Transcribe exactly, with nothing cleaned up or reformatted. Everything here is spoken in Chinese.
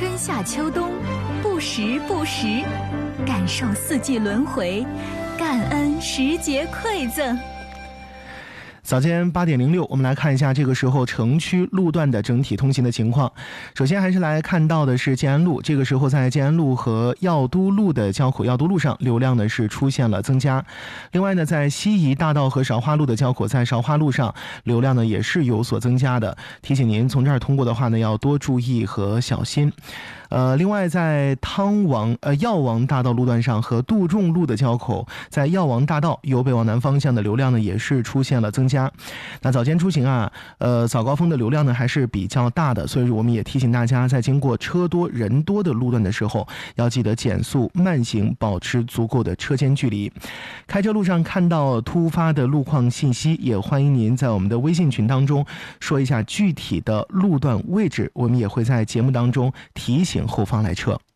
春夏秋冬，不时不时，感受四季轮回，感恩时节馈赠。 早间八点零六，我们来看一下这个时候城区路段的整体通行的情况。首先还是来看到的是建安路，这个时候在建安路和药都路的交口，药都路上流量呢是出现了增加。另外呢，在西宜大道和韶化路的交口，在韶化路上流量呢也是有所增加的，提醒您从这儿通过的话呢要多注意和小心。呃，另外在汤王呃药王大道路段上和杜仲路的交口，在药王大道由北往南方向的流量呢也是出现了增加。那早间出行啊，呃早高峰的流量呢还是比较大的，所以我们也提醒大家，在经过车多人多的路段的时候，要记得减速慢行，保持足够的车间距离。开车路上看到突发的路况信息，也欢迎您在我们的微信群当中说一下具体的路段位置，我们也会在节目当中提醒后方来车。